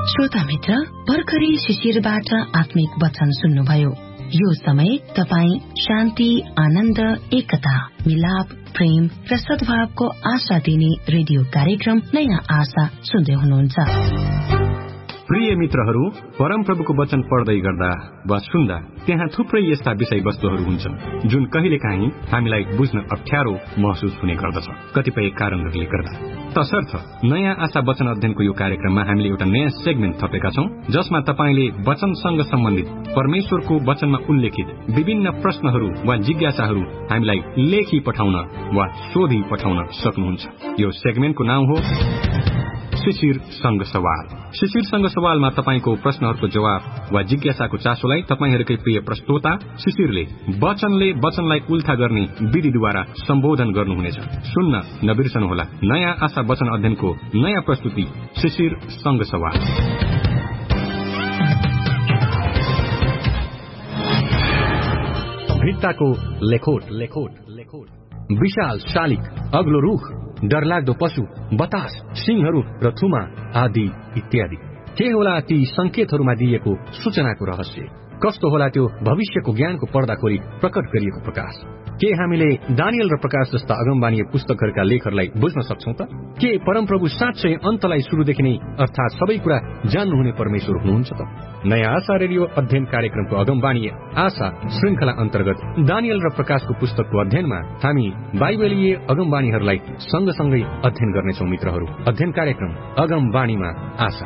श्रोता मित्र, भर्खरै शिशिरबाट आत्मिक वचन सुन्नुभयो। यो समय तपाई शान्ति, आनन्द, एकता, मिलाप, प्रेम र सद्भावको आशा दिने रेडियो कार्यक्रम नयाँ आशा सुन्दै हुनुहुन्छ। प्रिय मित्रहरू, परमप्रभुको वचन पढ्दै गर्दा वा सुन्दा त्यहाँ थुप्रै यस्ता विषयवस्तुहरू हुन्छन् जुन कहिलेकाहीँ हामीलाई बुझ्न अप्ठ्यारो महसुस हुने गर्दछ, कतिपय कारणहरूले गर्दा। तसर्थ नयाँ आशा वचन अध्ययनको यो कार्यक्रममा हामीले एउटा नयाँ सेगमेन्ट थपेका छौं, जसमा तपाईले वचनसँग सम्बन्धित परमेश्वरको वचनमा उल्लेखित विभिन्न प्रश्नहरू वा जिज्ञासाहरू हामीलाई लेखी पठाउन वा सोधी पठाउन सक्नुहुन्छ। यो सेगमेन्टको नाम हो शिशिर सँग सवाल। शिशिर सँग सवालमा तपाईको प्रश्नहरूको जवाब वा जिज्ञासाको चासोलाई तपाईहरूकै प्रिय प्रस्तोता शिशिरले वचनलाई उल्था गर्ने विधिद्वारा सम्बोधन गर्नुहुनेछ। सुन्न नबिर्सनुहोला। नयाँ आशा वचन अध्ययनको नयाँ प्रस्तुति शिशिर सँग सवाल। भित्ताको लेखोट विशाल शालिक, अग्लो रुख, डरलाग्दो पशु, बतास, सिंहहरू र थुमा आदि इत्यादि। के होला ती संकेतहरूमा दिएको सूचनाको रहस्य? कस्तो होला त्यो भविष्यको ज्ञानको पर्दा खोली प्रकट गरिएको प्रकाश? के हामीले दानियल र प्रकाश जस्ता अगमबानीय पुस्तकहरूका लेखहरूलाई बुझ्न सक्छौं त? के परमप्रभु साँच्चै अन्तलाई सुरुदेखि नै अर्थात् सबै कुरा जान्नुहुने परमेश्वर हुनुहुन्छ त? नयाँ आशा रेडियो अध्ययन कार्यक्रमको अगमबानीय आशा श्रृंखला अन्तर्गत दानियल र प्रकाशको पुस्तकको अध्ययनमा हामी बाइबलीय अगमबानीहरूलाई सँगसँगै अध्ययन गर्नेछौं। मित्रहरू, अध्ययन कार्यक्रम अगमबानीमा आशा।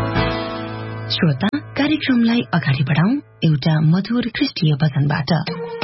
श्रोता, कार्यक्रमलाई अगाडि बढाउँ एउटा मधुर ख्रीष्टीय वचनबाट।